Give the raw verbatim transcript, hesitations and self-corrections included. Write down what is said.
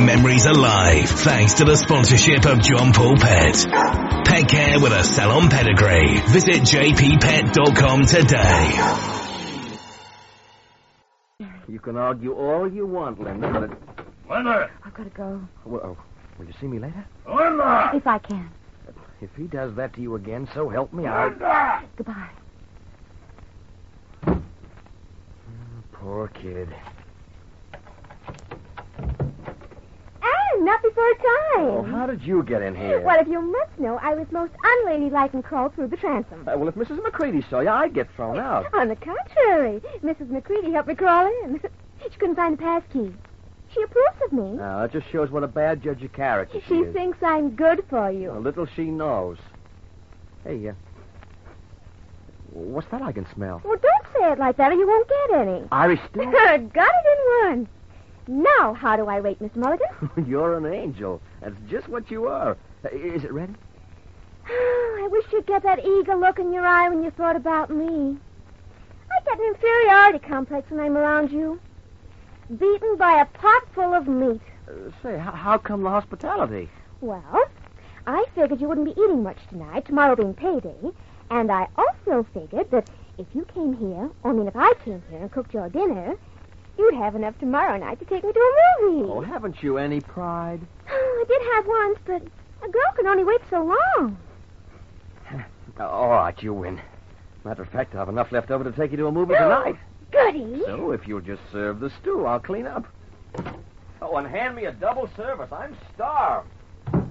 memories alive thanks to the sponsorship of John Paul Pet. Pet care with a salon pedigree. Visit j p pet dot com today. You can argue all you want, Linda, but... It... Linda! I've got to go. Well, oh, will you see me later? Linda! If I can. If he does that to you again, so help me out. Linda! Goodbye. Oh, poor kid. And not before time. Oh, how did you get in here? Well, if you must know, I was most unladylike and crawled through the transom. Uh, well, if Missus McCready saw you, I'd get thrown out. On the contrary, Missus McCready helped me crawl in. She couldn't find the pass key. She approves of me. Now, that just shows what a bad judge of character she, She is. thinks I'm good for you. A little she knows. Hey, uh... what's that I can smell? Well, don't say it like that or you won't get any. Irish stew? Got it in one. Now, how do I rate, Mister Mulligan? You're an angel. That's just what you are. Uh, is it ready? I wish you'd get that eager look in your eye when you thought about me. I get an inferiority complex when I'm around you. Beaten by a pot full of meat. Uh, say, how, how come the hospitality? Well, I figured you wouldn't be eating much tonight, tomorrow being payday. And I also figured that if you came here, or I mean if I came here and cooked your dinner, you'd have enough tomorrow night to take me to a movie. Oh, haven't you any pride? I did have once, but a girl can only wait so long. All right, you win. Matter of fact, I have enough left over to take you to a movie tonight. Goody. So if you'll just serve the stew, I'll clean up. Oh, and hand me a double service. I'm starved.